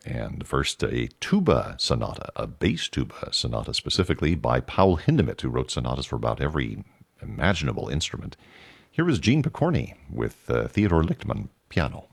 And first, a tuba sonata, a bass tuba sonata specifically, by Paul Hindemith, who wrote sonatas for about every imaginable instrument. Here is Gene Picorni with Theodore Lichtman, piano.